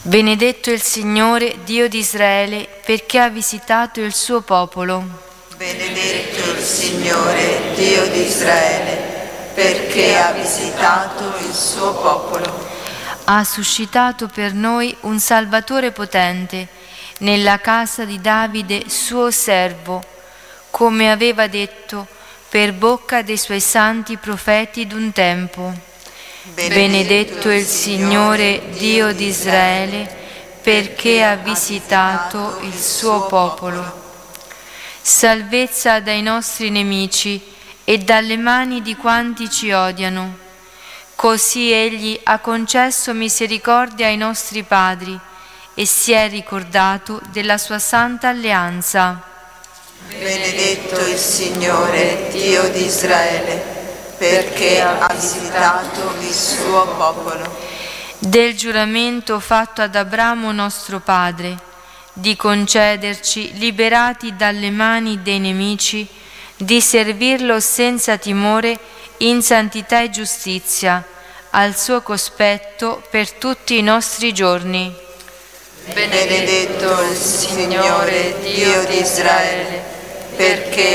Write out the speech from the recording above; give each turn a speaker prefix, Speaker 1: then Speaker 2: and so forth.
Speaker 1: Benedetto il Signore, Dio di Israele, perché ha visitato il suo popolo.
Speaker 2: Benedetto il Signore, Dio di Israele, perché ha visitato il suo popolo.
Speaker 1: Ha suscitato per noi un Salvatore potente nella casa di Davide, suo servo, come aveva detto per bocca dei suoi santi profeti d'un tempo. Benedetto il Signore, Dio di Israele, perché ha visitato il suo popolo. Salvezza dai nostri nemici e dalle mani di quanti ci odiano. Così Egli ha concesso misericordia ai nostri padri e si è ricordato della sua santa alleanza.
Speaker 2: Benedetto il Signore, Dio di Israele, perché ha visitato il suo popolo.
Speaker 1: Del giuramento fatto ad Abramo nostro padre, di concederci, liberati dalle mani dei nemici, di servirlo senza timore in santità e giustizia, al suo cospetto per tutti i nostri giorni.
Speaker 2: Benedetto il Signore, Dio di Israele, perché